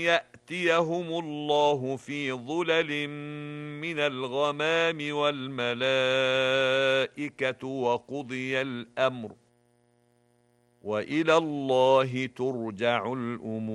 يأتيهم الله في ظلل من الغمام والملائكة وقضي الأمر وإلى الله ترجع الأمور.